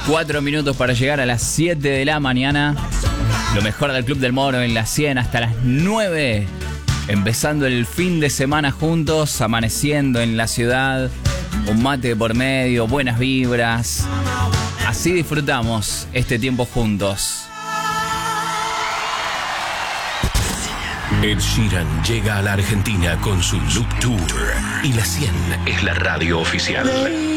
4 minutos para llegar a las 7 de la mañana. Lo mejor del Club del Moro en la 100 hasta las 9. Empezando el fin de semana juntos, amaneciendo en la ciudad. Un mate por medio, buenas vibras. Así disfrutamos este tiempo juntos. Ed Sheeran llega a la Argentina con su Loop Tour y la 100 es la radio oficial.